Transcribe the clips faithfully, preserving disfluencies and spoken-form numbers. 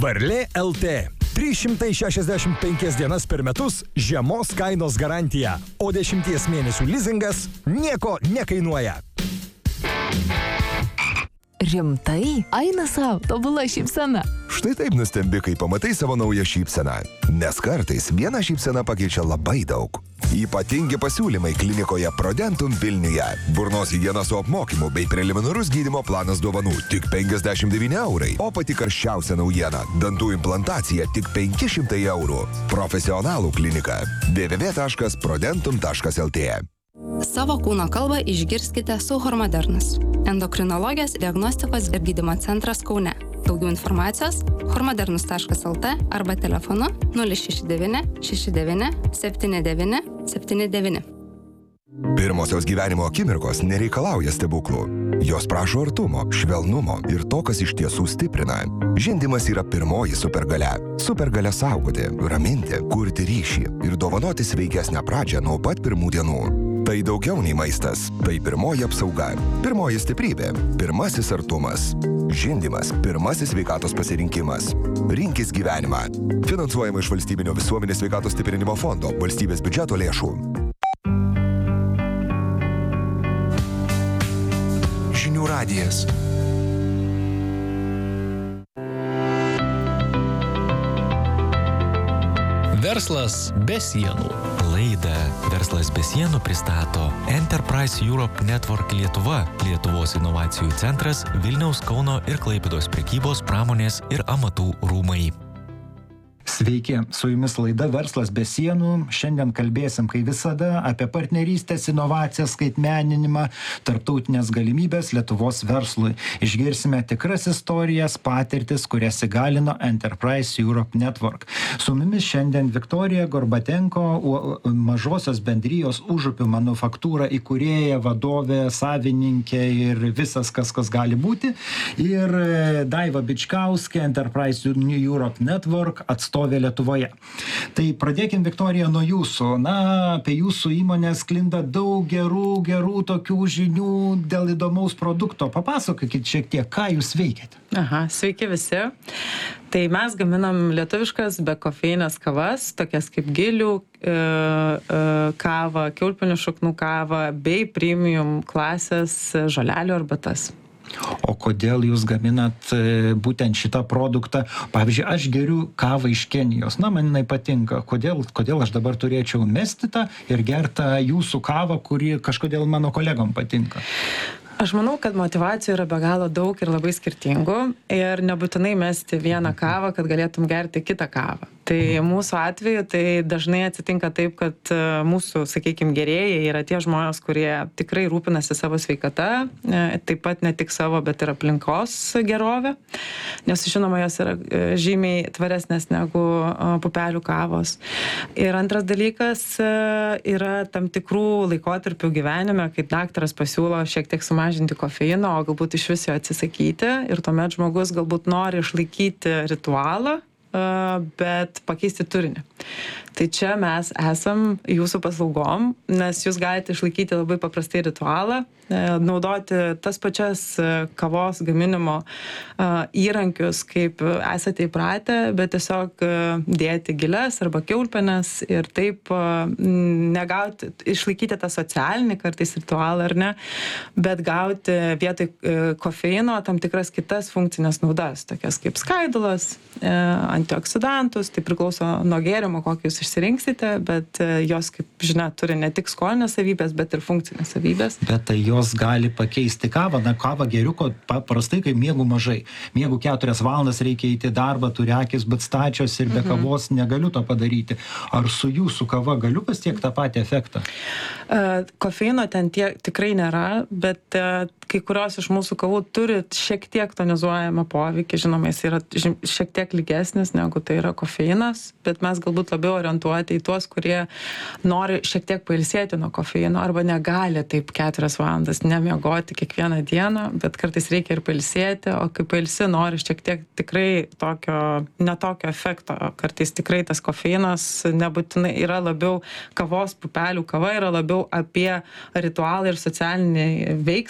Varlė L T. trys šimtai šešiasdešimt penkias dienas per metus žemos kainos garantija, o dešimties mėnesių lizingas nieko nekainuoja. Rimtai? Aina savo, tobula šypsena. Štai taip nustembi, kai pamatai savo naują šypseną. Nes kartais viena šypsena pakeičia labai daug. Ypatingi pasiūlymai klinikoje Prodentum Vilniuje. Burnos higiena su apmokymu bei preliminarus gydymo planas dovanų tik penkiasdešimt devyni eurai. O pati karščiausia naujiena – dantų implantacija tik penki šimtai eurų. Profesionalų klinika. w w w taškas prodentum taškas l t. Savo kūno kalbą išgirskite su Hormodernas. Endokrinologijos diagnostikos ir gydymo centras Kaune. Daugiau informacijos hormodernus taškas l t arba telefonu nulis šeši devyni šeši devyni septyni devyni septyni devyni. Pirmosios gyvenimo akimirkos nereikalauja stebuklų. Jos prašo artumo, švelnumo ir to, kas iš tiesų stiprina. Žindymas yra pirmoji supergalia. Supergalia saugoti, raminti, kurti ryšį ir dovanoti sveikesnę pradžią nuo pat pirmų dienų. Tai daugiau nei maistas. Tai pirmoji apsauga. Pirmoji stiprybė. Pirmasis artumas. Žindymas. Pirmasis sveikatos pasirinkimas. Rinkis gyvenimą. Finansuojama iš Valstybinio visuomenės sveikatos stiprinimo fondo, valstybės biudžeto lėšų. Žinių radijas. Verslas be sienų. Laidą Verslas be sienų pristato Enterprise Europe Network Lietuva, Lietuvos inovacijų centras, Vilniaus, Kauno ir Klaipėdos prekybos, pramonės ir amatų rūmai. Sveiki, su jumis laida Verslas be sienų. Šiandien kalbėsim, kai visada, apie partnerystės, inovacijas, skaitmeninimą, tarptautinės galimybės Lietuvos verslui. Išgirsime tikras istorijas, patirtis, kurias įgalino Enterprise Europe Network. Su mumis šiandien Viktorija Gorbatenko, mažosios bendrijos Užupių manufaktūra įkūrėja, vadovė, savininkė ir visas, kas kas gali būti. Ir Daiva Bičkauskė, Enterprise Europe Network atstovė Lietuvoje. Tai pradėkim, Viktorija, nuo jūsų. Na, apie jūsų įmonę sklinda daug gerų, gerų tokių žinių dėl įdomaus produkto. Papasakokit šiek tiek, ką jūs veikiate. Aha, sveiki visi. Tai mes gaminam lietuviškas be kofeinės kavas, tokias kaip gilių e, e, kava, kiaulpienių šaknų kava, bei premium klasės žolelių arbatas. O kodėl jūs gaminat būtent šitą produktą? Pavyzdžiui, aš geriu kavą iš Kenijos. Na, man jinai patinka. Kodėl, kodėl aš dabar turėčiau mesti tą ir gertą jūsų kavą, kuri kažkodėl mano kolegom patinka? Aš manau, kad motyvacijų yra be galo daug ir labai skirtingų ir nebūtinai mesti vieną kavą, kad galėtum gerti kitą kavą. Tai mūsų atveju tai dažnai atsitinka taip, kad mūsų, sakykime, gerėjai yra tie žmonės, kurie tikrai rūpinasi savo sveikata, taip pat ne tik savo, bet ir aplinkos gerovę, nes žinoma, jos yra žymiai tvaresnės negu pupelių kavos. Ir antras dalykas yra tam tikrų laikotarpių gyvenime, kai daktaras pasiūlo šiek tiek sumažinti kofeino, o galbūt iš viso atsisakyti ir tuomet žmogus galbūt nori išlaikyti ritualą, bet pakeisti turinį. Tai čia mes esam jūsų paslaugom, nes jūs galite išlaikyti labai paprastai ritualą, naudoti tas pačias kavos gaminimo įrankius, kaip esate įpratę, bet tiesiog dėti gilias arba kiaulpenes ir taip negauti, išlaikyti tą socialinį kartais ritualą, ar ne, bet gauti vietoj kofeino tam tikras kitas funkcinės naudas, tokias kaip skaidulas, antioksidantus, tai priklauso nuo gėrimo, kokį jūs išsirinksite, bet jos, kaip žinia, turi ne tik skolinės savybės, bet ir funkcinės savybės. Bet tai jos gali pakeisti kavą. Na, kavą geriu, paprastai, kai miegu mažai. Miegu keturias valandas, reikia įti darbą, turi akis, bet stačios ir be mhm. kavos negaliu to padaryti. Ar su jūsų kava galiu pasiekti tą patį efektą? Uh, kofeino ten tie, tikrai nėra, bet uh, kai kurios iš mūsų kavų turi šiek tiek tonizuojamą poveikį. Žinoma, jis yra šiek tiek lygesnis negu tai yra kofeinas, bet mes galbūt labiau orientuoti į tuos, kurie nori šiek tiek pailsėti nuo kofeino arba negali taip keturias valandas nemiegoti kiekvieną dieną, bet kartais reikia ir pailsėti, o kai pailsi nori šiek tiek tikrai tokio, netokio efekto. Kartais tikrai tas kofeinas nebūtinai yra labiau kavos pupelių kava, yra labiau apie ritualą ir socialinį veiksmą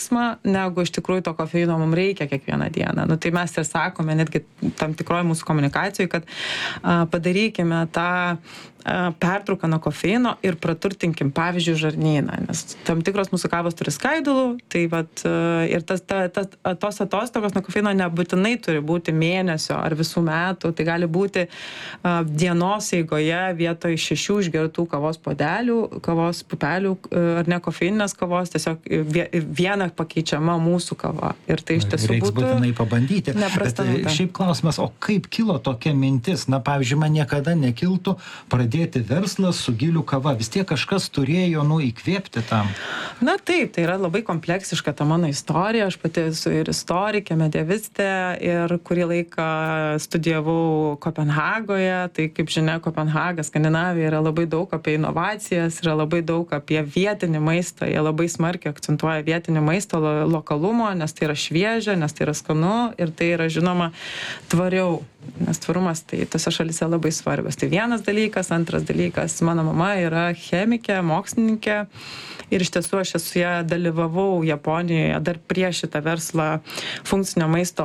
negu iš tikrųjų to kofeino mums reikia kiekvieną dieną. Nu, tai mes ir sakome, netgi tam tikroje mūsų komunikacijoje, kad a, padarykime tą a, pertrauką nuo kofeino ir praturtinkim, pavyzdžiui, žarnyną, nes tam tikros mūsų kavos turi skaidulų, tai vat, a, ir tas, ta, ta, tos atostogos nuo kofeino nebūtinai turi būti mėnesio ar visų metų, tai gali būti a, dienos eigoje vietoj šešių išgertų kavos podelių, kavos pupelių ar ne kofeininės kavos, tiesiog viena pakeičiama mūsų kava. Ir tai iš tiesų Reiks būtų būtinai pabandyti. neprasta Bet nauda. šiaip klausimas, o kaip kilo tokia mintis? Na, pavyzdžiui, man niekada nekiltų pradėti verslą su gilių kava. Vis tiek kažkas turėjo, nu, įkvėpti tam. Na taip, tai yra labai kompleksiška ta mano istorija. Aš pati esu ir istorikė, mediavistė ir kurį laiką studijavau Kopenhagoje. Tai kaip žinia, Kopenhaga, Skandinavija yra labai daug apie inovacijas, yra labai daug apie vietinį maistą. Jie labai smarkiai akcentuoja vietinį maisto lo, lokalumo, nes tai yra šviežia, nes tai yra skanu ir tai yra, žinoma, tvariau. Nes tvarumas tai tose šalyse labai svarbios. Tai vienas dalykas, antras dalykas. Mano mama yra chemikė, mokslininkė ir iš tiesų aš esu ją dalyvavau Japonijoje dar prieš šitą verslą funkcinio maisto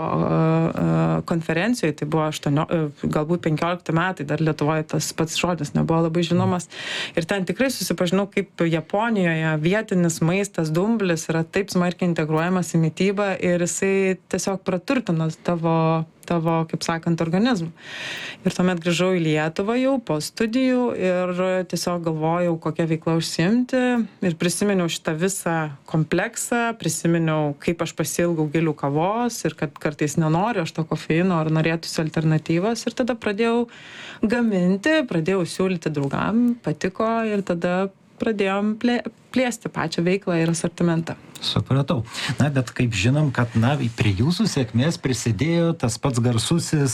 uh, konferencijoje. Tai buvo aštuonio, galbūt penkiolikti metai, dar Lietuvoje tas pats žodis nebuvo labai žinomas. Ir ten tikrai susipažinau, kaip Japonijoje vietinis maistas, dumblis yra taip smarkiai integruojamas į mitybą ir jisai tiesiog praturtina tavo tavo, kaip sakant, organizmą. Ir tuomet grįžau į Lietuvą jau po studijų ir tiesiog galvojau, kokią veiklą užsiimti ir prisiminiau šitą visą kompleksą, prisiminiau, kaip aš pasiilgau gilių kavos ir kad kartais nenoriu aš to kofeino ar norėtųsi alternatyvos ir tada pradėjau gaminti, pradėjau siūlyti draugam, patiko ir tada pradėjom plė, plėsti pačią veiklą ir asortimentą. Supratau. Na, bet kaip žinom, kad, na, prie jūsų sėkmės prisidėjo tas pats garsusis,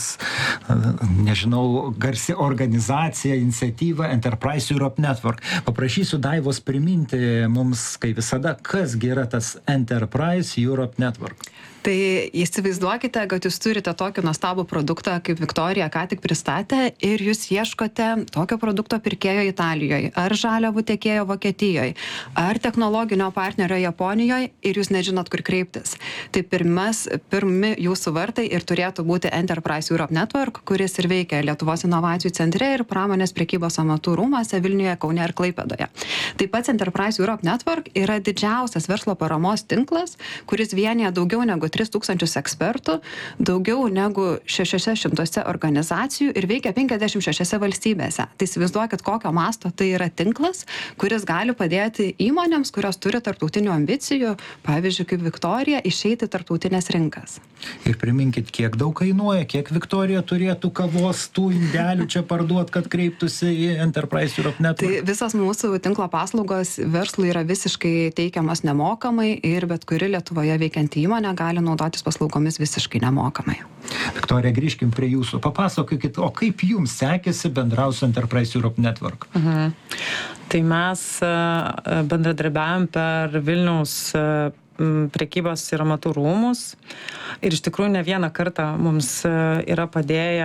nežinau, garsi organizacija, iniciatyva Enterprise Europe Network. Paprašysiu Daivos priminti mums, kaip visada, kasgi yra tas Enterprise Europe Network. Tai įsivaizduokite, kad jūs turite tokį nuostabų produktą, kaip Viktorija ką tik pristatė, ir jūs ieškote tokio produkto pirkėjo Italijoje, ar žaliavų tiekėjo Vokietijoje, ar technologinio partnerio Japonijoje ir jūs nežinot, kur kreiptis. Tai pirmas, pirmi jūsų vartai ir turėtų būti Enterprise Europe Network, kuris ir veikia Lietuvos inovacijų centre ir pramonės prekybos amatų rūmuose Vilniuje, Kaune ir Klaipėdoje. Taip pat Enterprise Europe Network yra didžiausias verslo paramos tinklas, kuris vienija daugiau negu tris tūkstančius ekspertų, daugiau negu šešiuose šimtuose organizacijų ir veikia penkiasdešimt šešiose valstybėse. Tai įsivaizduokit, kokio masto tai yra tinklas, kuris gali padėti įmonėms, kurios turi tarptautinių ambicijų, pavyzdžiui, kaip Viktorija, išeiti tarptautinės rinkas. Ir priminkit, kiek daug kainuoja, kiek Viktorija turėtų kavos tų indelių čia parduot, kad kreiptųsi į Enterprise Europe Network. Tai visas mūsų tinklo paslaugos verslui yra visiškai teikiamas nemokamai ir bet kuri Lietuvoje veikianti įmonė gali naudotis paslaugomis visiškai nemokamai. Viktorija, grįžkim prie jūsų. Papasakokit, o kaip jums sekėsi bendrauti su Enterprise Europe Network? Mhm. Tai mes bendradarbiavome per Vilniaus prekybos ir amatų rūmus. Ir iš tikrųjų ne vieną kartą mums yra padėję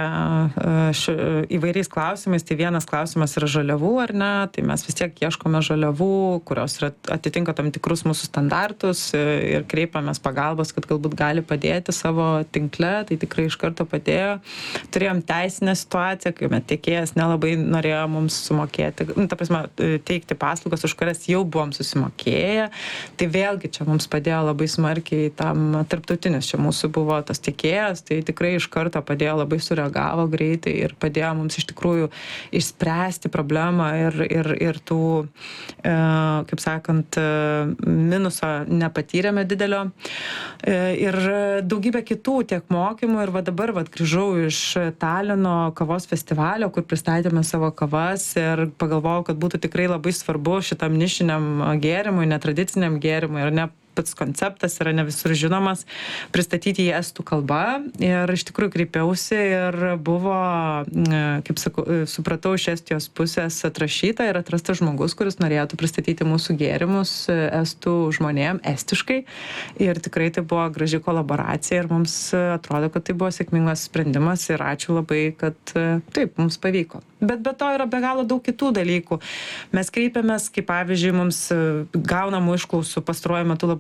š, įvairiais klausimais. Tai vienas klausimas yra žaliavų, ar ne? Tai mes vis tiek ieškome žaliavų, kurios yra, atitinka tam tikrus mūsų standartus ir kreipiamės pagalbos, kad galbūt gali padėti savo tinkle. Tai tikrai iš karto padėjo. Turėjom teisinę situaciją, kai tiekėjas nelabai norėjo mums sumokėti, nu, ta prasme, teikti paslaugas, už kurias jau buvom susimokėję. Tai vėlgi čia mums padėjo labai smarkiai tam tarptautinis čia mūsų buvo tas tiekėjas, tai tikrai iš karto padėjo, labai sureagavo greitai ir padėjo mums iš tikrųjų išspręsti problemą ir, ir, ir tų, e, kaip sakant, minuso nepatyrėme didelio. E, ir daugybė kitų tiek mokymų ir va dabar va grįžau iš Talino kavos festivalio, kur pristatėme savo kavas ir pagalvojau, kad būtų tikrai labai svarbu šitam nišiniam gėrimui, netradiciniam gėrimui ir ne pats konceptas yra ne visur žinomas, pristatyti į estų kalbą ir iš tikrųjų kreipiausi ir buvo, kaip sakau, supratau, iš Estijos pusės atrašyta ir atrastas žmogus, kuris norėtų pristatyti mūsų gėrimus estų žmonėm estiškai ir tikrai tai buvo graži kolaboracija ir mums atrodo, kad tai buvo sėkmingas sprendimas ir ačiū labai, kad taip, mums pavyko. Bet be to yra be galo daug kitų dalykų. Mes kreipiamės, kaip pavyzdžiui, mums gaunamų išklausų pastaruoju metu labai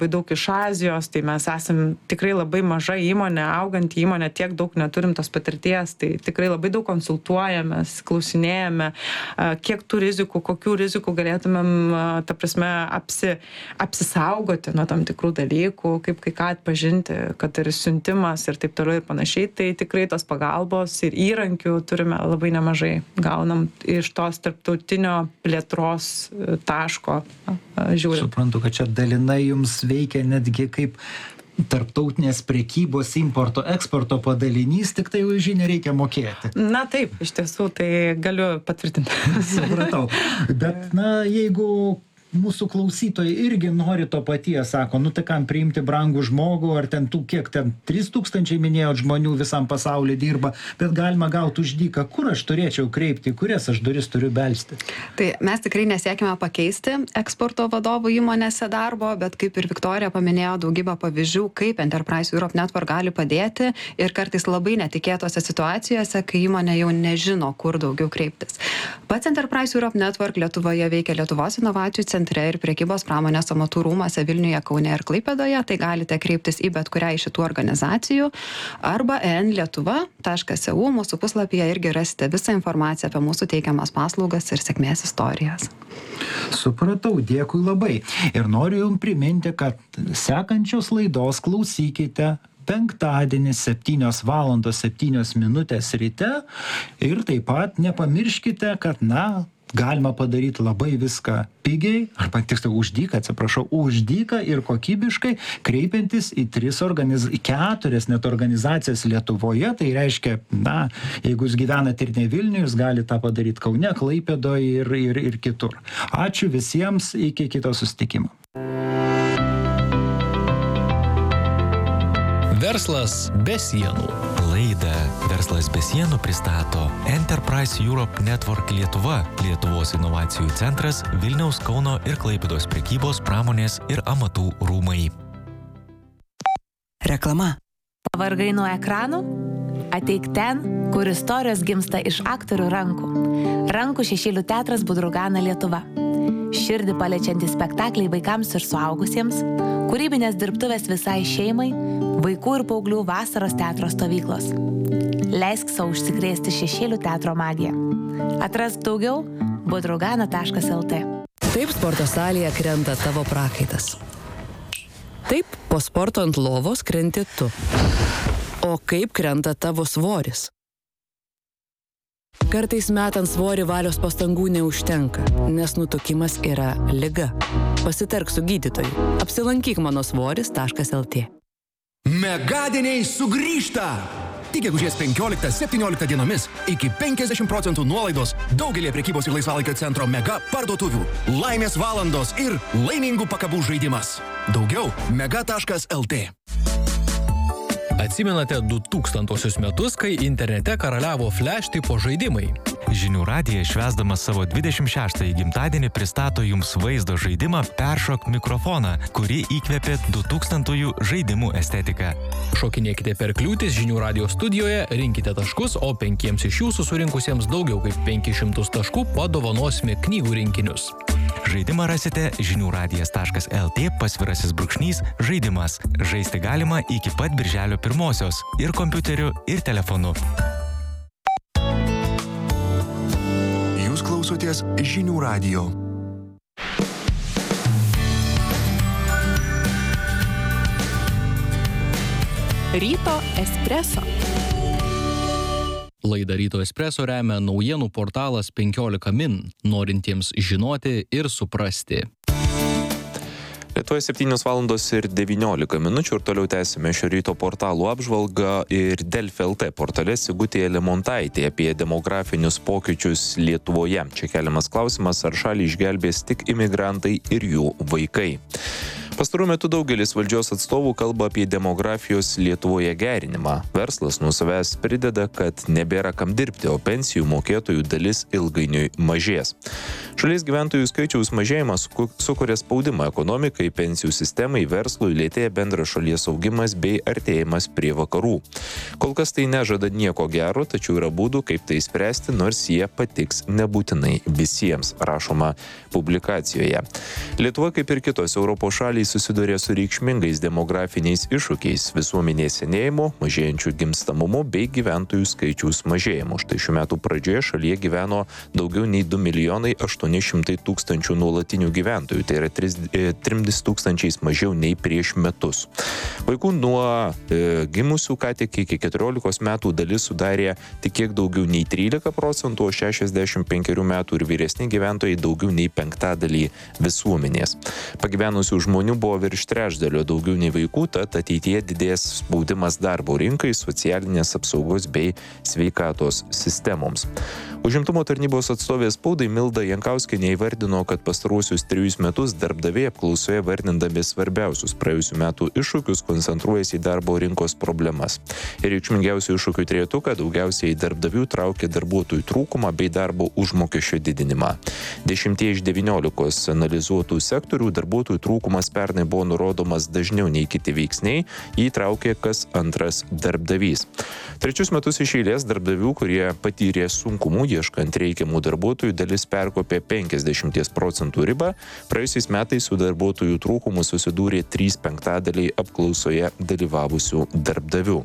labai daug iš Azijos, tai mes esam tikrai labai maža įmonė, auganti įmonė, tiek daug neturim tos patirties, tai tikrai labai daug konsultuojamės, klausinėjame, kiek tų rizikų, kokių rizikų galėtumėm, ta prasme, apsi, apsisaugoti nuo tam tikrų dalykų, kaip kai ką atpažinti, kad ir siuntimas ir taip toliau ir panašiai, tai tikrai tos pagalbos ir įrankių turime labai nemažai, gaunam iš tos tarptautinio plėtros taško žiūrint. Suprantu, kad čia dalinai jums veikia netgi kaip tarptautinės prekybos importo eksporto padalinys, tik tai už jį nereikia mokėti. Na taip, iš tiesų, tai galiu patvirtinti. Supratau. Bet, na, jeigu mūsų klausytojai irgi nori to paties, sako, nu tai kam priimti brangų žmogų, ar ten tų, kiek ten, trys tūkstančiai minėjot žmonių visam pasaulyje dirba, bet galima gauti už dyką, kur aš turėčiau kreipti, kurias aš duris turiu belsti. Tai mes tikrai nesiekime pakeisti eksporto vadovų įmonėse darbo, bet kaip ir Viktorija paminėjo daugybę pavyzdžių, kaip Enterprise Europe Network gali padėti ir kartais labai netikėtose situacijose, kai įmonė jau nežino, kur daugiau kreiptis. Pats Enterprise Europe Network Lietuvoje veikia Lietuvos inovacijų centre ir prekybos pramonės amatų rūmuose Vilniuje, Kaune ir Klaipėdoje, tai galite kreiptis į bet kurią iš šitų organizacijų arba en lietuva taškas e u mūsų puslapyje irgi rasite visą informaciją apie mūsų teikiamas paslaugas ir sėkmės istorijas. Supratau, dėkui labai. Ir noriu jums priminti, kad sekančios laidos klausykite penktadienį septynios valandos septynios minutės ryte ir taip pat nepamirškite, kad, na, galima padaryti labai viską pigiai, arba tiksliau už dyką, atsiprašau, už dyką ir kokybiškai, kreipiantis į tris organiz... keturias net organizacijas Lietuvoje, tai reiškia, na, jeigu jūs gyvenate ir ne Vilniuje, jūs galite tą padaryti Kaune, Klaipėdoje ir, ir, ir kitur. Ačiū visiems, iki kito susitikimo. Verslas be sienų. Laidą Verslas be sienų pristato Enterprise Europe Network Lietuva, Lietuvos inovacijų centras, Vilniaus, Kauno ir Klaipėdos prekybos, pramonės ir amatų rūmai. Reklama. Pavargai nuo ekranų? Ateik ten, kur istorijos gimsta iš aktorių rankų. Rankų šešėlių teatras Budrugana Lietuva. Širdį paliečiantys spektakliai vaikams ir suaugusiems, kūrybinės dirbtuvės visai šeimai, vaikų ir paauglių vasaros teatro stovyklos. Leisk savo užsikrėsti šešėlių teatro magiją. Atrask daugiau budrugana taškas el tė. Taip sporto salėje krenta tavo prakaitas. Taip po sporto ant lovos krenti tu. O kaip krenta tavo svoris? Kartais metant svorį valios pastangų neužtenka, nes nutukimas yra liga. Pasitark su gydytoju. Apsilankyk mano svoris taškas el tė. Megadieniai sugrįžta! Tik gegužės penkioliktą septynioliktą dienomis iki penkiasdešimt procentų nuolaidos daugelį prekybos ir laisvalaikio centro mega parduotuvių. Laimės valandos ir laimingų pakabų žaidimas. Daugiau mega taškas el tė. Atsimenate du tūkstantuosius metus, kai internete karaliavo flash tipo žaidimai. Žinių radija švęsdamas savo dvidešimt šeštąjį gimtadienį pristato jums vaizdo žaidimą Peršok mikrofoną, kurį įkvėpė du tūkstantųjų žaidimų estetika. Šokinėkite per kliūtis Žinių radijos studijoje, rinkite taškus, o penkiems iš jūsų surinkusiems daugiau kaip penkis šimtus taškų padovanosime knygų rinkinius. Žaidimą rasite žinių radijas taškas el tė pasvirasis brūkšnys žaidimas. Žaisti galima iki pat birželio pirmosios ir kompiuteriu, ir telefonu. Jūs klausotės Žinių radijo. Ryto espreso. Laidą Ryto espreso remia naujienų portalas penkiolika min, norintiems žinoti ir suprasti. Lietuvoje septynios valandos ir devyniolika minučių ir toliau tęsime šio ryto portalų apžvalgą ir Delfi el tė portale Sigutė Lemontaitė apie demografinius pokyčius Lietuvoje. Čia keliamas klausimas, ar šalį išgelbės tik imigrantai ir jų vaikai. Pastaruoju metu daugelis valdžios atstovų kalba apie demografijos Lietuvoje gerinimą. Verslas nuo savęs prideda, kad nebėra kam dirbti, o pensijų mokėtojų dalis ilgainiui mažės. Šalies gyventojų skaičiaus mažėjimas sukuria spaudimą ekonomikai, pensijų sistemai, verslui, lėtėja bendras šalies augimas bei artėjimas prie vakarų. Kol kas tai nežada nieko gero, tačiau yra būdų, kaip tai spręsti, nors jie patiks nebūtinai visiems, rašoma publikacijoje. Lietuva, kaip ir kitos Europos šalys, gyventojai susiduria su reikšmingais demografiniais iššūkiais - visuomenės senėjimu, mažėjančiu gimstamumu bei gyventojų skaičiaus mažėjimu. Štai šių metų pradžioje šalyje gyveno daugiau nei du milijonai aštuoni šimtai tūkstančių nuolatinių gyventojų, tai yra trimis tūkstančiais mažiau nei prieš metus. Vaikų nuo e, gimusių ką tik iki keturiolikos metų dalis sudarė tik kiek daugiau nei trylika procentų, o šešiasdešimt penkerių metų ir vyresni gyventojai daugiau nei penktadalį visuomenės. Pagyvenusių žmonių buvo virš trečdalio daugiau nei vaikų, tad ateityje didės spaudimas darbo rinkai, socialinės apsaugos bei sveikatos sistemoms. Užimtumo tarnybos atstovės spaudai Milda Jankauskienė įvardino, kad pastaruosius trejus metus darbdaviai apklausoje vardindami svarbiausius praėjusių metų iššūkius koncentruojasi į darbo rinkos problemas. Ir reikšmingiausių iššūkių trejetuką daugiausiai darbdavių traukė darbuotojų trūkumą bei darbo užmokesčio didinimą. Dešimtie iš devyniolikos analizuotų sektorių darbuotojų trūkumas pernai buvo nurodomas dažniau nei kiti veiksniai, jį traukė kas antras darbdavys. Trečius metus iš eilės darbdavių, kurie patyrė sunkumų ieškant reikiamų darbuotojų, dalis perkopė penkiasdešimt procentų ribą. Praėjusiais metais su darbuotojų trūkumu susidūrė trys penktadaliai apklausoje dalyvavusių darbdavių.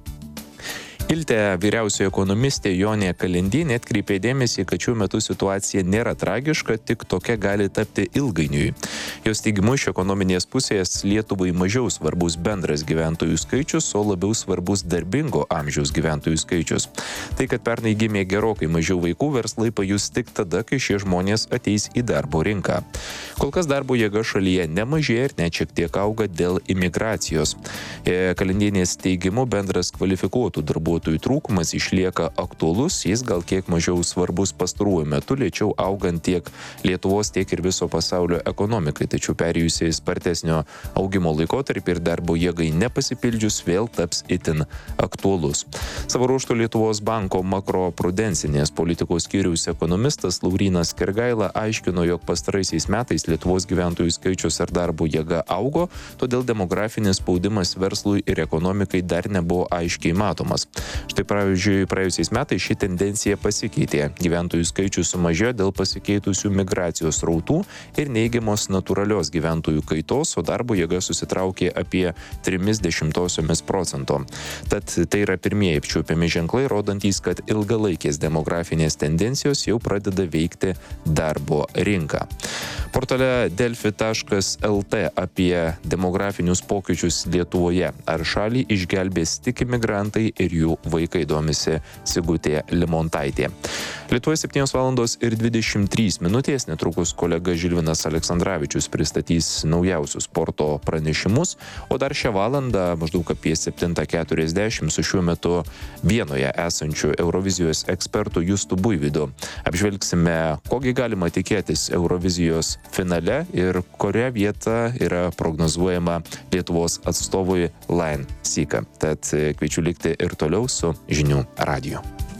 Ilte vyriausioji ekonomistė Jonė Kalendienė atkreipė dėmesį, kad šiuo metu situacija nėra tragiška, tik tokia gali tapti ilgainiui. Jos teigimu, iš ekonominės pusės Lietuvai mažiau svarbus bendras gyventojų skaičius, o labiau svarbus darbingo amžiaus gyventojų skaičius. Tai, kad pernai gimė gerokai mažiau vaikų, verslai pajus tik tada, kai šie žmonės ateis į darbo rinką. Kol kas darbo jėga šalyje nemažėja ir net šiek tiek auga dėl imigracijos. Kalendienės teigimu, bendras kvalifikuotų darbuotojų trūkumas išlieka aktualus, jis gal kiek mažiau svarbus pastaruoju metu, lėčiau augant tiek Lietuvos, tiek ir viso pasaulio ekonomikai, tačiau perėjusiai spartesnio augimo laikotarpį ir darbo jėgai nepasipildžius vėl taps itin aktualus. Savo ruožtu Lietuvos banko makroprudencinės politikos skyriaus ekonomistas Laurynas Kergaila aiškino, jog pastaraisiais metais Lietuvos gyventojų skaičius ir darbo jėga augo, todėl demografinis spaudimas verslui ir ekonomikai dar nebuvo aiškiai matomas. Štai pavyzdžiui, praėjusiais metais ši tendencija pasikeitė. Gyventojų skaičius sumažėjo dėl pasikeitusių migracijos srautų ir neigiamos natūralios gyventojų kaitos, o darbo jėga susitraukė apie trimis dešimtosiomis procento. Tad tai yra pirmieji apčiuopiami ženklai, rodantys, kad ilgalaikės demografinės tendencijos jau pradeda veikti darbo rinką. Portale delfi taškas lt apie demografinius pokyčius Lietuvoje. Ar šalį išgelbės tik imigrantai ir jų vaikai, domisi Sigutė Limontaitė. Lietuvoje septynios valandos ir dvidešimt trys minutės, netrukus kolega Žilvinas Aleksandravičius pristatys naujausius sporto pranešimus, o dar šią valandą maždaug apie septintą keturiasdešimt su šiuo metu Vienoje esančiu Eurovizijos ekspertu Justu Buivydu apžvelgsime, kogi galima tikėtis Eurovizijos finale ir kuria vieta yra prognozuojama Lietuvos atstovui Lain Sika. Tad kviečiu likti ir toliau su Žinių radiju.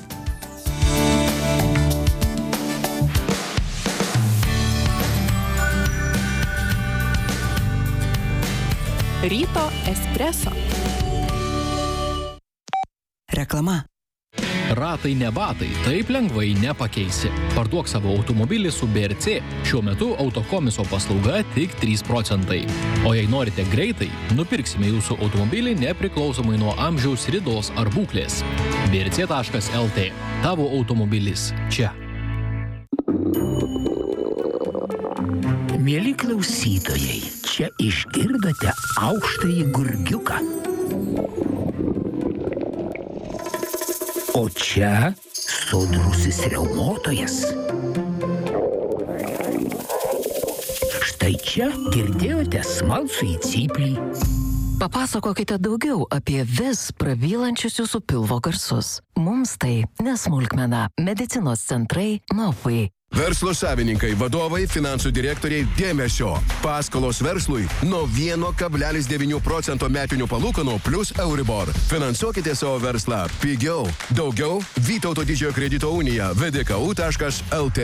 Ryto espreso. Reklama. Ratai ne batai, taip lengvai nepakeisi. Parduok savo automobilį su B R C. Šiuo metu autokomiso paslauga tik trys procentai. O jei norite greitai, nupirksime jūsų automobilį nepriklausomai nuo amžiaus, ridos ar būklės. B R C taškas L T. Tavo automobilis čia. Mieli klausytojai, čia išgirdote aukštąjį gurgiuką. O čia sodrusis riaumotojas. Štai čia girdėjote smalsųjį cyplį. Papasakokite daugiau apie vis prabylančius jūsų pilvo garsus. Mums tai nesmulkmena. Medicinos centrai Nofai. Verslo savininkai, vadovai, finansų direktoriai, dėmesio. Paskolos verslui nuo vieno kablelis devyni procento metinių palūkanų plus Euribor. Finansuokite savo verslą pigiau. Daugiau Vytauto didžiojo kredito unija v d k u taškas l t.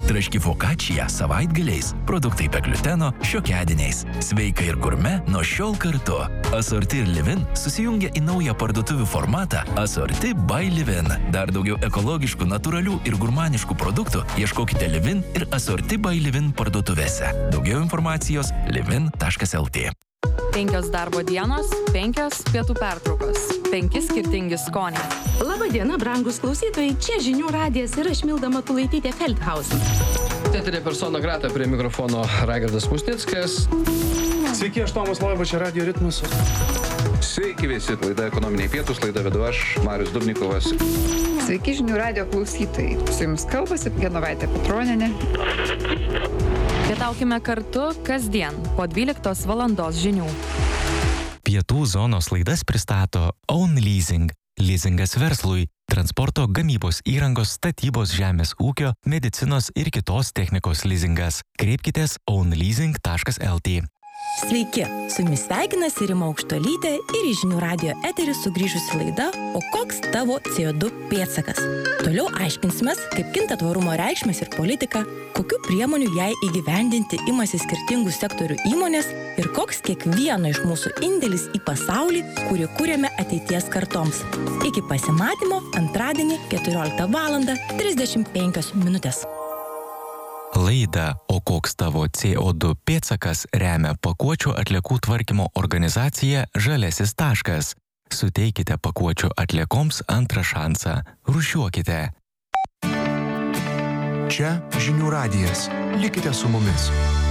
Traški fokačija savaitgaliais, produktai be gliuteno šiokiadieniais. Sveika ir gurme nuo šiol kartu. Asorti ir Livin susijungia į naują parduotuvių formatą Asorti by Livin. Dar daugiau ekologiškų, natūralių ir gurmaniškų produktų ieškokite Livin ir Asorti by Livin parduotuvėse. Daugiau informacijos livin taškas lt. Penkios darbo dienos, penkios pietų pertraukos, penki skirtingi skoniai. Labadiena, brangus klausytojai, čia Žinių radijas ir aš Milda Matulaitytė Feldhausen. Teatrė persona grata, prie mikrofono Raigardas Musnickas. Sveiki, aš Tomas Loiba, čia Radio Ritmas. Sveiki visi, laida Ekonominiai pietūs, laida vedu aš, Marius Dubnikovas. Sveiki, Žinių radijo klausytojai. Su jums kalbasi Genovaitė Petronienė. Pietaukime kartu kasdien po dvyliktos valandos žinių. Pietų zonos laidas pristato Own Leasing. Leasingas verslui, transporto, gamybos įrangos, statybos, žemės ūkio, medicinos ir kitos technikos leasingas. Kreipkitės own leasing taškas lt. Sveiki, su jumis sveikinasi Rima Aukštuolytė ir į Žinių radijo eterį sugrįžusi laida O koks tavo C O du pėdsakas? Toliau aiškinsimės, kaip kinta tvarumo reikšmės ir politika, kokių priemonių jai įgyvendinti imasi skirtingų sektorių įmonės ir koks kiekvieno iš mūsų indėlis į pasaulį, kurį kūrėme ateities kartoms. Iki pasimatymo antradienį keturioliktą valandą trisdešimt penkios minutės. Laidą O koks tavo C O du pėdsakas remia pakuočių atliekų tvarkymo organizacija Žaliasis taškas. Suteikite pakuočių atliekoms antrą šansą. Rūšiuokite. Čia Žinių radijas. Likite su mumis.